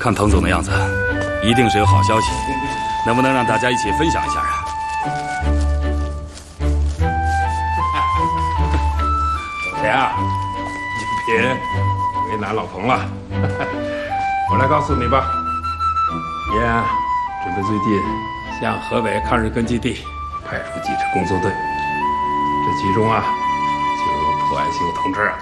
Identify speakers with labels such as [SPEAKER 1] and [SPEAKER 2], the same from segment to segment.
[SPEAKER 1] 看彭总的样子，一定是有好消息，能不能让大家一起分享一下啊？
[SPEAKER 2] 老田啊，就别为难老彭了。我来告诉你吧，爷啊，准备最近向河北抗日根据地派出几支工作队，这其中啊，就有蒲爱秀同志啊。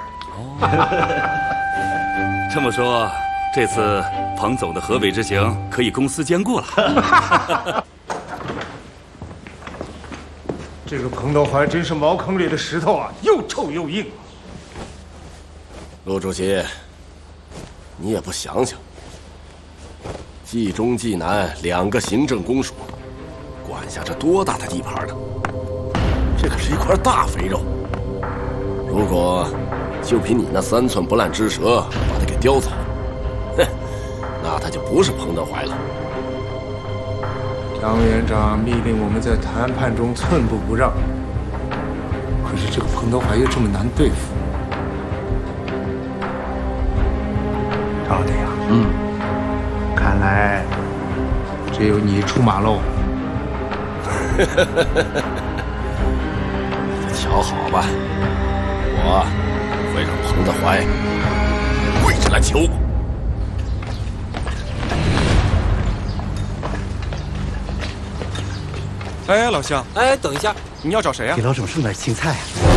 [SPEAKER 1] 这么说，这次彭总的河北之行可以公私兼顾了。
[SPEAKER 3] 这个彭德怀真是茅坑里的石头啊，又臭又硬。
[SPEAKER 4] 陆主席，你也不想想，冀中冀南2个行政公署，管辖着多大的地盘呢？这可是一块大肥肉。如果就凭你那3寸不烂之舌把他给叼走，哼，那他就不是彭德怀了。
[SPEAKER 3] 张院长密令我们在谈判中寸步不让，可是这个彭德怀又这么难对付。赵队呀，看来只有你出马喽。
[SPEAKER 4] 你瞧好吧，我会让彭德怀跪着来求我。
[SPEAKER 5] 哎，老乡，
[SPEAKER 6] 哎，等一下，
[SPEAKER 5] 你要找谁呀？
[SPEAKER 7] 给老总送点青菜啊。